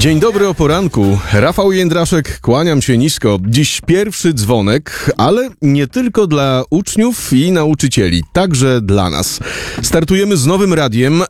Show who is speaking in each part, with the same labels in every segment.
Speaker 1: Dzień dobry o poranku. Rafał Jędraszek, kłaniam się nisko. Dziś pierwszy dzwonek, ale nie tylko dla uczniów i nauczycieli, także dla nas. Startujemy z nowym radiem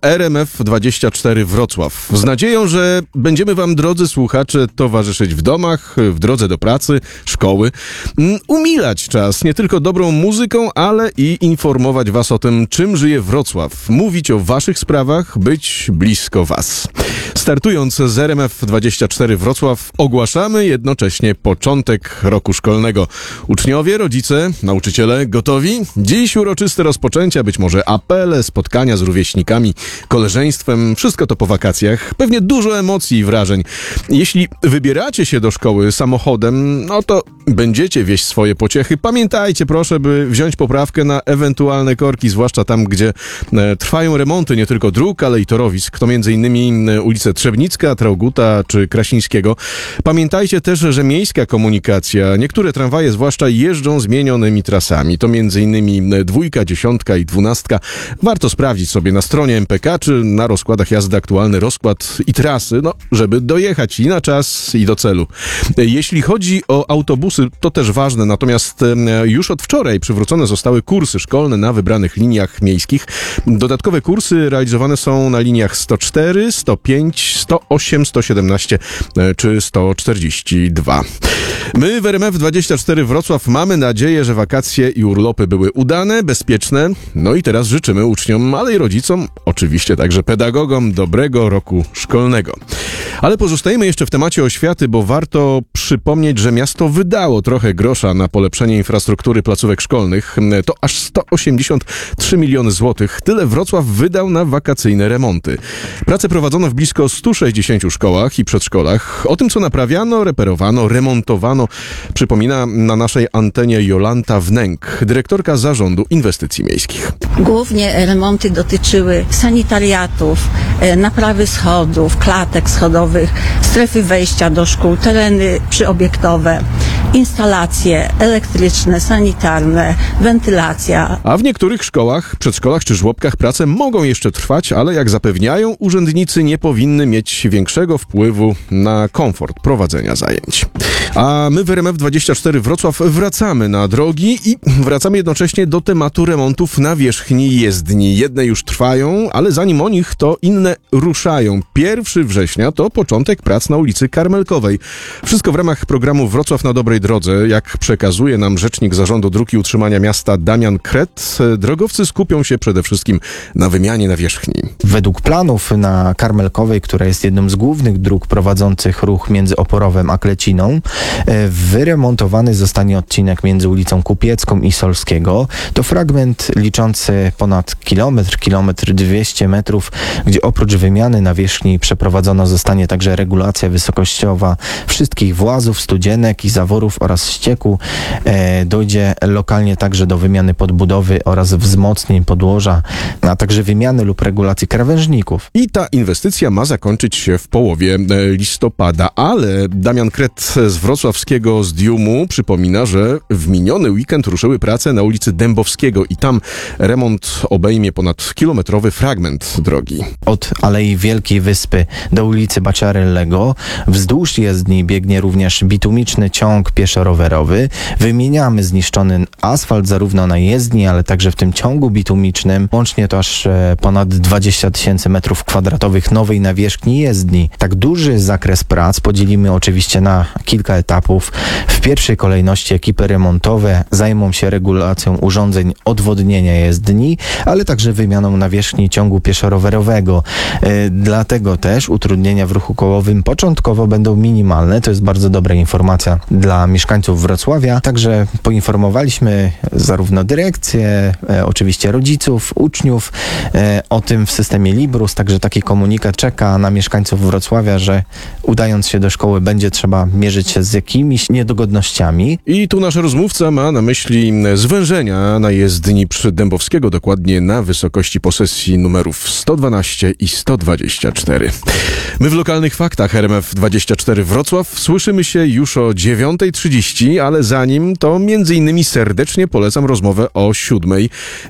Speaker 1: RMF24 Wrocław. Z nadzieją, że będziemy wam, drodzy słuchacze, towarzyszyć w domach, w drodze do pracy, szkoły. Umilać czas nie tylko dobrą muzyką, ale i informować was o tym, czym żyje Wrocław. Mówić o waszych sprawach, być blisko was. Startując z RMF24 Wrocław, ogłaszamy jednocześnie początek roku szkolnego. Uczniowie, rodzice, nauczyciele gotowi? Dziś uroczyste rozpoczęcia, być może apele, spotkania z rówieśnikami, koleżeństwem, wszystko to po wakacjach. Pewnie dużo emocji i wrażeń. Jeśli wybieracie się do szkoły samochodem, no to będziecie wieść swoje pociechy. Pamiętajcie proszę, by wziąć poprawkę na ewentualne korki, zwłaszcza tam, gdzie trwają remonty nie tylko dróg, ale i torowisk. To m.in. ulice Trzebnicka, Traugutta czy Krasińskiego. Pamiętajcie też, że miejska komunikacja, niektóre tramwaje zwłaszcza jeżdżą zmienionymi trasami. To m.in. 2, 10 i 12. Warto sprawdzić sobie na stronie MPK czy na rozkładach jazdy aktualny rozkład i trasy, żeby dojechać i na czas i do celu. Jeśli chodzi o autobusy, to też ważne, natomiast już od wczoraj przywrócone zostały kursy szkolne na wybranych liniach miejskich. Dodatkowe kursy realizowane są na liniach 104, 105, 108, 117 czy 142. My w RMF24 Wrocław mamy nadzieję, że wakacje i urlopy były udane, bezpieczne. No i teraz życzymy uczniom, ale i rodzicom, oczywiście także pedagogom, dobrego roku szkolnego. Ale pozostajemy jeszcze w temacie oświaty, bo warto przypomnieć, że miasto wydało trochę grosza na polepszenie infrastruktury placówek szkolnych. To aż 183 miliony złotych. Tyle Wrocław wydał na wakacyjne remonty. Prace prowadzono w blisko 160 szkołach i przedszkolach. O tym, co naprawiano, reperowano, remontowano, przypomina na naszej antenie Jolanta Wnęk, dyrektorka Zarządu Inwestycji Miejskich.
Speaker 2: Głównie remonty dotyczyły sanitariatów, naprawy schodów, klatek schodowych, strefy wejścia do szkół, tereny przyobiektowe, instalacje elektryczne, sanitarne, wentylacja.
Speaker 1: A w niektórych szkołach, przedszkolach czy żłobkach prace mogą jeszcze trwać, ale jak zapewniają urzędnicy, nie powinny mieć większego wpływu na komfort prowadzenia zajęć. A my w RMF24 Wrocław wracamy na drogi i wracamy jednocześnie do tematu remontów nawierzchni jezdni. Jedne już trwają, ale zanim o nich, to inne ruszają. 1 września to początek prac na ulicy Karmelkowej. Wszystko w ramach programu Wrocław na dobrej drodze. Jak przekazuje nam rzecznik Zarządu Dróg i Utrzymania Miasta Damian Kret, drogowcy skupią się przede wszystkim na wymianie nawierzchni.
Speaker 3: Według planów na Karmelkowej, która jest jedną z głównych dróg prowadzących ruch między Oporowem a Kleciną, wyremontowany zostanie odcinek między ulicą Kupiecką i Solskiego. To fragment liczący ponad kilometr 200 metrów, gdzie oprócz wymiany nawierzchni przeprowadzona zostanie także regulacja wysokościowa wszystkich włazów, studzienek i zaworów oraz ścieku. Dojdzie lokalnie także do wymiany podbudowy oraz wzmocnień podłoża, a także wymiany lub regulacji krawężników.
Speaker 1: I ta inwestycja ma zakończyć się w połowie listopada, ale Damian Kret z wrocławskiego Zdiumu przypomina, że w miniony weekend ruszyły prace na ulicy Dębowskiego i tam remont obejmie ponad kilometrowy fragment drogi.
Speaker 3: Od Alei Wielkiej Wyspy do ulicy Baciarellego wzdłuż jezdni biegnie również bitumiczny ciąg pieszo-rowerowy. Wymieniamy zniszczony asfalt zarówno na jezdni, ale także w tym ciągu bitumicznym. Łącznie to aż ponad 20 000 metrów kwadratowych nowej nawierzchni jezdni. Tak duży zakres prac podzielimy oczywiście na kilka etapów. W pierwszej kolejności ekipy remontowe zajmą się regulacją urządzeń odwodnienia jezdni, ale także wymianą nawierzchni ciągu pieszo-rowerowego. Dlatego też utrudnienia w ruchu kołowym początkowo będą minimalne. To jest bardzo dobra informacja dla mieszkańców Wrocławia. Także poinformowaliśmy zarówno dyrekcję, oczywiście rodziców, uczniów o tym w systemie Librus. Także taki komunikat czeka na mieszkańców Wrocławia, że udając się do szkoły będzie trzeba mierzyć się z jakimiś niedogodnościami.
Speaker 1: I tu nasz rozmówca ma na myśli zwężenia na jezdni przy Dębowskiego, dokładnie na wysokości posesji numerów 112 i 124. My w lokalnych faktach RMF24 Wrocław słyszymy się już o 9:30, ale zanim to m.in. serdecznie polecam rozmowę o 7:00.